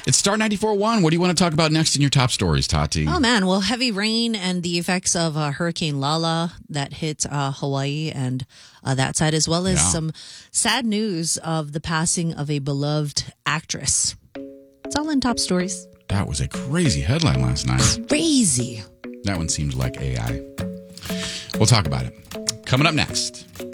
It's Star 94.1. What do you want to talk about next in your top stories, Tati? Oh, man. Well, heavy rain and the effects of Hurricane Lala that hit Hawaii and that side, as well as some sad news of the passing of a beloved actress. It's all in top stories. That was a crazy headline last night. Crazy. That one seemed like AI. We'll talk about it. Coming up next.